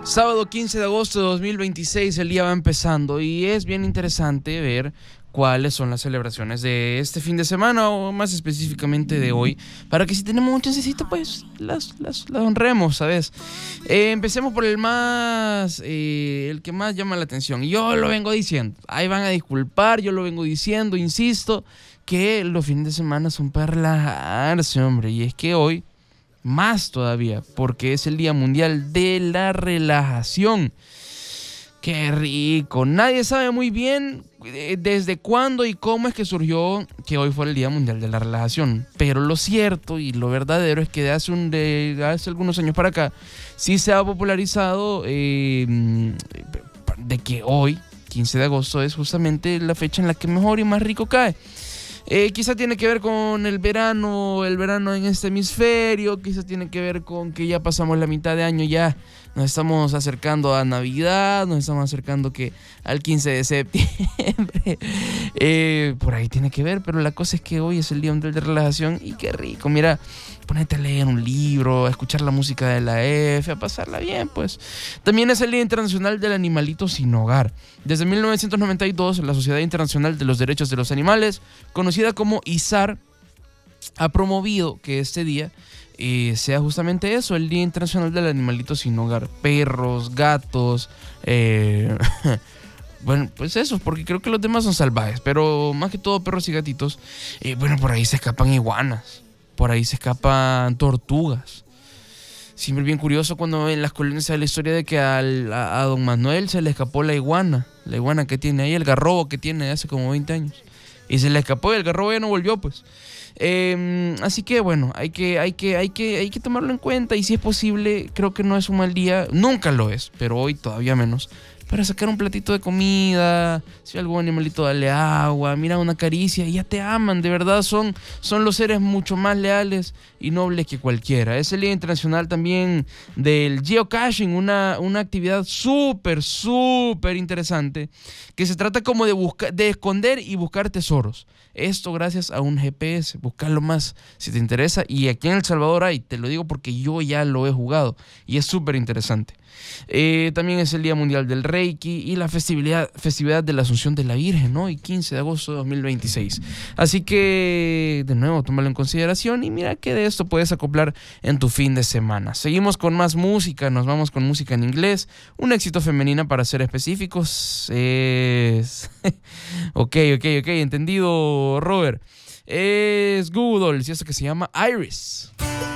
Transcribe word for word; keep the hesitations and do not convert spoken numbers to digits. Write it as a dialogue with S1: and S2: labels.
S1: Sábado quince de agosto de dos mil veintiséis, el día va empezando y es bien interesante ver cuáles son las celebraciones de este fin de semana o más específicamente de hoy, para que si tenemos un chancecito pues las, las, las honremos, ¿sabes? Eh, empecemos por el más, eh, el que más llama la atención. Yo lo vengo diciendo, ahí van a disculpar, yo lo vengo diciendo, insisto, que los fines de semana son para relajarse, hombre, y es que hoy más todavía, porque es el Día Mundial de la Relajación. ¡Qué rico! Nadie sabe muy bien desde cuándo y cómo es que surgió que hoy fue el Día Mundial de la Relajación. Pero lo cierto y lo verdadero es que de hace, un, de hace algunos años para acá sí se ha popularizado eh, de que hoy, quince de agosto, es justamente la fecha en la que mejor y más rico cae. Eh, quizá tiene que ver con el verano, el verano en este hemisferio, quizá tiene que ver con que ya pasamos la mitad de año, ya nos estamos acercando a Navidad, nos estamos acercando que al quince de septiembre, eh, por ahí tiene que ver, pero la cosa es que hoy es el Día Mundial de Relajación y qué rico, mira, ponete a leer un libro, a escuchar la música de la F, a pasarla bien, pues. También es el Día Internacional del Animalito Sin Hogar. Desde mil novecientos noventa y dos, la Sociedad Internacional de los Derechos de los Animales, conocida como I S A R, ha promovido que este día eh, sea justamente eso, el Día Internacional del Animalito Sin Hogar. Perros, gatos, eh, bueno, pues eso, porque creo que los demás son salvajes, pero más que todo perros y gatitos. Eh, bueno, por ahí se escapan iguanas, por ahí se escapan tortugas. Siempre bien curioso cuando en las colonias sale la historia de que al, a, a don Manuel se le escapó la iguana, la iguana que tiene ahí, el garrobo que tiene de hace como veinte años. Y se le escapó y el garrobo ya no volvió, pues. Eh, así que bueno, hay que, hay, que, hay, que, hay que tomarlo en cuenta y si es posible, creo que no es un mal día, nunca lo es, pero hoy todavía menos, para sacar un platito de comida, si algún animalito dale agua, mira una caricia y ya te aman, de verdad son, son los seres mucho más leales y nobles que cualquiera. Es el Día Internacional también del geocaching, una, una actividad súper, súper interesante que se trata como de, buscar, de esconder y buscar tesoros. Esto gracias a un G P S, buscarlo más si te interesa. Y aquí en El Salvador hay, te lo digo porque yo ya lo he jugado y es súper interesante. Eh, también es el Día Mundial del Reiki y la festividad, festividad de la Asunción de la Virgen, ¿no? Y quince de agosto de dos mil veintiséis. Así que, de nuevo, tómalo en consideración y mira que de esto puedes acoplar en tu fin de semana. Seguimos con más música, nos vamos con música en inglés. Un éxito femenina para ser específicos es... ok, ok, ok, entendido, Robert. Es Google Dolls y esto que se llama Iris.